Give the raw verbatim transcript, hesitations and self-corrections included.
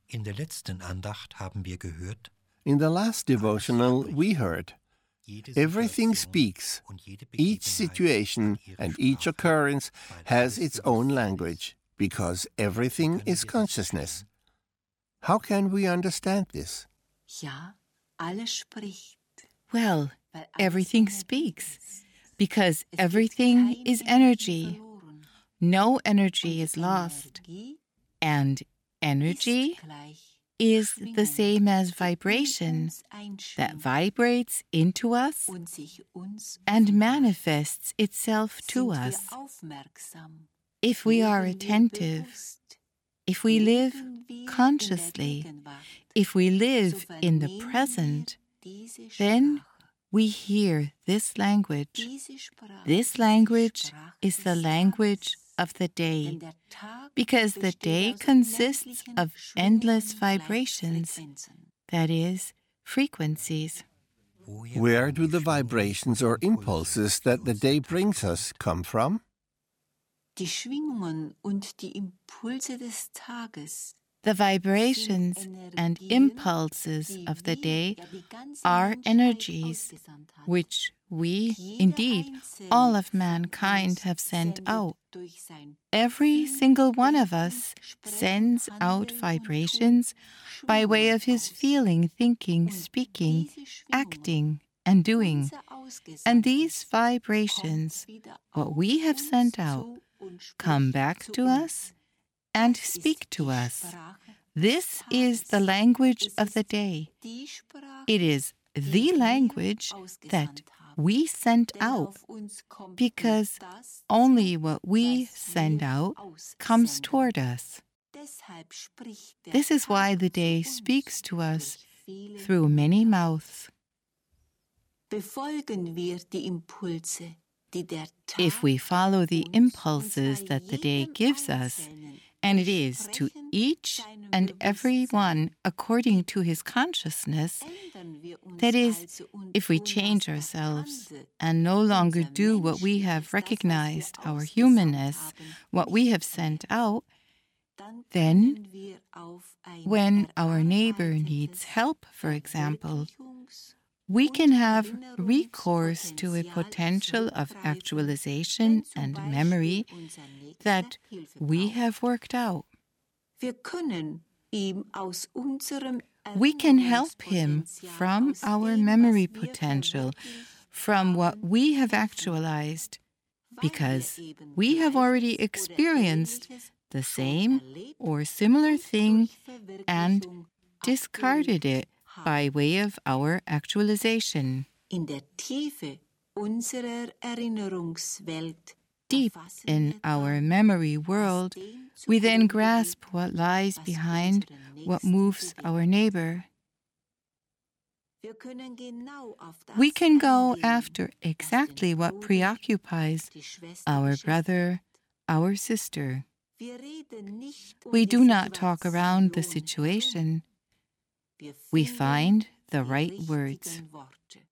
In der letzten Andacht haben wir gehört, In the last devotional, we heard, jede everything Situation speaks. und jede Each Begebenheit situation hat ihre and each Sprache, occurrence weil has alles its own Bewusstsein language, because ist. everything Können is wir das consciousness. verstehen? How can we understand this? Ja, alles spricht. Well, Weil alles everything Energie speaks, ist. because Es gibt everything keine is Energie energy. verloren. No energy Und is lost. Energie And energy ist gleich is the Schwingung, same as die in vibration uns that einschwingt vibrates into us und sich uns and offenbart. manifests itself to Sind wir us. aufmerksam, If we are leben wir attentive, bewusst, if we live leben wir in der consciously, Gegenwart, if we so live in the vernehmen wir present, diese then Sprache. we hear this language. Diese Sprache This ist die language Sprache is the des language Tages. of the day, Denn der Tag because the besteht day aus consists unendlichen of endless Schwingungen, vibrations, Gleichfrequenzen. that is, frequencies. Woher Where kommen do die the Schwingungen vibrations und or Impulse, impulses die that the uns day den Tag brings bringen? us come from? Die Schwingungen und die Impulse des Tages The sind vibrations and Energien, impulses die of the wir, day ja die ganze are Menschheit energies ausgesandt hat. which we, Jeder indeed, einzelne all of von mankind uns have sent sendet out. durch sein Every Fühlen, single one of Denken, us Sprechen, sends out Handeln und vibrations Tun by way of his Schwingungen aus. feeling, thinking, Und speaking, diese Schwingungen, acting, and doing. unser And Ausgesandtes, these vibrations, kommt wieder what auf we have uns sent out, zu und spricht come back zu to uns. us and Das speak ist to die us. Sprache This des is the Tages. language Es of the ist day. die Sprache, It is die the wir language that ausgesandt haben. we sent Denn out, auf uns kommt because nur das only zu, what we was send wir out comes aussenden. toward us. Deshalb spricht der This is why Tag the zu day uns speaks to us durch viele through many Münder. mouths. Befolgen wir die Impulse, die der Tag If we follow the uns, impulses und zwar that the day jedem gives us, Einzelnen and it is to entsprechend each seinem and every Bewusstsein, one according to his consciousness, ändern wir uns that is, also und if we tun change das ourselves Erkannte, and no longer unser do what we Menschliches, have das, was wir recognized, our ausgesandt humanness, haben, what we nicht have sent out, dann then können wir auf ein when our neighbor needs erarbeitetes help, for example, Verwirklichungs- we und can have recourse to a Erinnerungspotenzial potential of zurückgreifen, actualization wenn zum and Beispiel memory unser Nächster that Hilfe we braucht. have worked out. Wir können ihm aus unserem We can help him Erinnerungspotenzial, from aus our dem, memory was wir potential, verwirklicht from what haben, we have helfen, actualized, weil wir because eben we have already Gleiches oder experienced Ähnliches the schon same erlebt or similar und thing durch and Verwirklichung discarded it abgelegt by haben. way of our actualization. In der Tiefe unserer Erinnerungswelt Deep erfassen in wir our dann, memory was world, dem we then zugrunde grasp liegt, what lies was behind unseren what Nächsten moves bewegt. our neighbor. Wir können genau auf das We can go eingehen, after was den exactly what Bruder, preoccupies die Schwester our beschäftigt. brother, our sister. Wir reden nicht um We die do not talk Situation around the herum. situation. Wir We finden find the die right words. richtigen Worte.